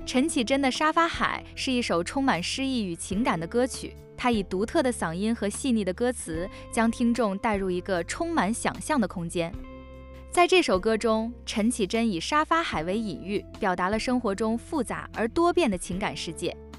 陈绮贞的《沙发海》是一首充满诗意与情感的歌曲，它以独特的嗓音和细腻的歌词，将听众带入一个充满想象的空间。在这首歌中，陈绮贞以沙发海为隐喻，表达了生活中复杂而多变的情感世界。